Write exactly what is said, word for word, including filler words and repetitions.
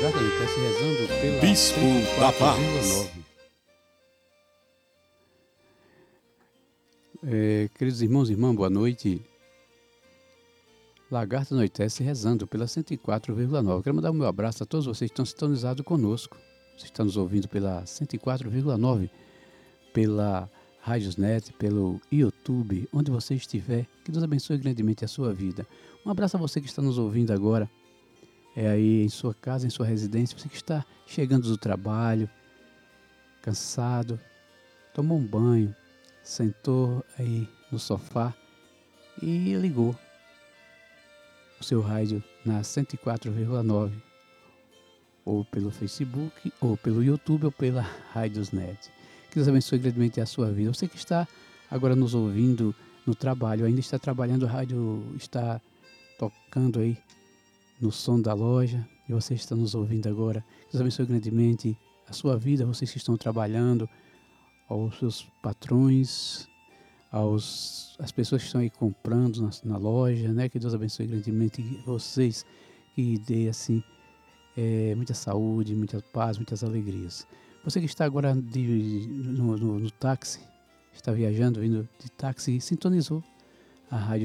Exatamente, está se rezando pela Bispo da Paz. É, queridos irmãos e irmãs, boa noite. Lagarta anoitece rezando pela cento e quatro vírgula nove. Quero mandar um meu abraço a todos vocês que estão sintonizados conosco. Vocês estão nos ouvindo pela cento e quatro vírgula nove, pela Radiosnet, pelo YouTube, onde você estiver. Que Deus abençoe grandemente a sua vida. Um abraço a você que está nos ouvindo agora, é aí em sua casa, em sua residência, você que está chegando do trabalho, cansado, tomou um banho, sentou aí no sofá e ligou o seu rádio na cento e quatro vírgula nove, ou pelo Facebook, ou pelo YouTube, ou pela Radiosnet. Que Deus abençoe grandemente a sua vida. Você que está agora nos ouvindo no trabalho, ainda está trabalhando, o rádio está tocando aí no som da loja, e você está nos ouvindo agora. Que Deus abençoe grandemente a sua vida, vocês que estão trabalhando, aos seus patrões, aos, as pessoas que estão aí comprando na, na loja, né? Que Deus abençoe grandemente vocês, que dê assim é, muita saúde, muita paz, muitas alegrias. Você que está agora de, no, no, no táxi, está viajando, vindo de táxi, sintonizou a rádio